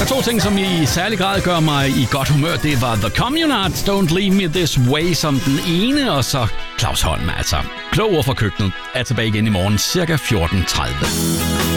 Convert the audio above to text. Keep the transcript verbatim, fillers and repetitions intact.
to ting, som i særlig grad gør mig i godt humør, det var The Communards, Don't Leave Me This Way som den ene, og så Claus Holm, altså. Kloge ord fra køkkenet er tilbage igen i morgen, cirka fjorten tredive.